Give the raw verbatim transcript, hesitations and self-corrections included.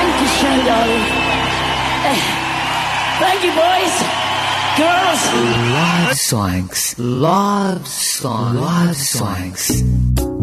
Dankeschön, darling. Thank you, boys. Girls. Love songs. Love songs. Love songs.